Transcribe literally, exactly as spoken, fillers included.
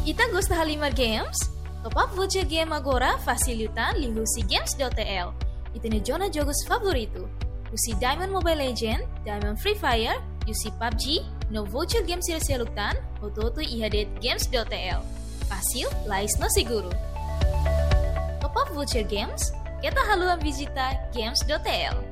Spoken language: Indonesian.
Ita gosta Halimar Games? Top up voucher game agora facilitan li husi games.tl. Ita ne jona jogos favorito. Husi Diamond Mobile Legend, Diamond Free Fire, Yusi P U B G, no voucher game sila-siluktan, ototo ihadet games.tl. Fácil, lais no seguro. Top up voucher games, kita haluan visita games.tl.